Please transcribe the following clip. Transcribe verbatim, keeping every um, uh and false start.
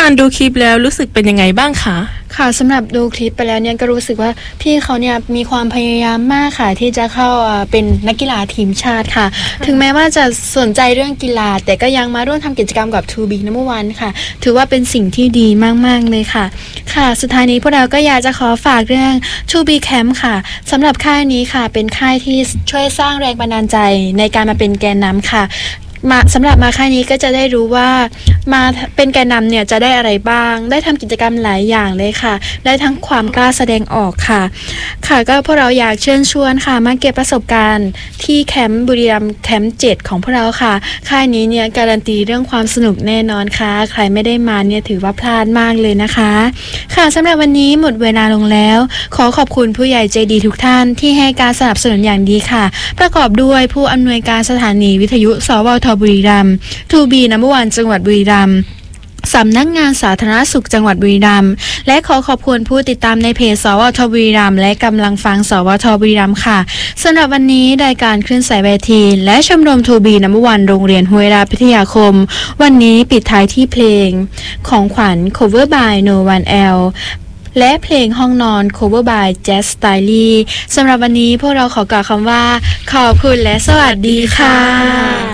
การดูคลิปแล้วรู้สึกเป็นยังไงบ้างคะค่ะสำหรับดูคลิปไปแล้วเนี่ยก็รู้สึกว่าพี่เขาเนี่ยมีความพยายามมากค่ะที่จะเข้าเป็นนักกีฬาทีมชาติค่ะถึงแม้ว่าจะสนใจเรื่องกีฬาแต่ก็ยังมาร่วมทำกิจกรรมกับ ทู บี Number One ค่ะถือว่าเป็นสิ่งที่ดีมากๆเลยค่ะค่ะสุดท้ายนี้พวกเราก็อยากจะขอฝากเรื่อง ทู บี Camp ค่ะสำหรับค่ายนี้ค่ะเป็นค่ายที่ช่วยสร้างแรงบันดาลใจในการมาเป็นแกนนำค่ะมาสำหรับมาค่ายนี้ก็จะได้รู้ว่ามาเป็นแกนนำเนี่ยจะได้อะไรบ้างได้ทำกิจกรรมหลายอย่างเลยค่ะได้ทั้งความกล้าแสดงออกค่ะค่ะก็พวกเราอยากเชิญชวนค่ะมาเก็บประสบการณ์ที่แคมป์บุรีรัมย์แคมป์เจ็ดของพวกเราค่ะค่ายนี้เนี่ยการันตีเรื่องความสนุกแน่นอนค่ะใครไม่ได้มาเนี่ยถือว่าพลาดมากเลยนะคะค่ะสำหรับวันนี้หมดเวลาลงแล้วขอขอบคุณผู้ใหญ่ใจดีทุกท่านที่ให้การสนับสนุนอย่างดีค่ะประกอบด้วยผู้อำนวยการสถานีวิทยุสวทบุรีรัมย์ ทู บี Number One จังหวัดบุรีรัมย์สำนักงานสาธารณสุขจังหวัดบุรีรัมย์และขอขอบคุณผู้ติดตามในเพจสวทบุรีรัมย์และกำลังฟังสวทบุรีรัมย์ค่ะสำหรับวันนี้รายการคลื่นสายเวทีและชมรม ทู บี Number One โรงเรียนห้วยราชพิทยาคมวันนี้ปิดท้ายที่เพลงของขวัญ cover by No One Else และเพลงห้องนอน cover by Jazz Stylie สำหรับวันนี้พวกเราขอกล่าวคำว่าขอบคุณและสวัสดีค่ะ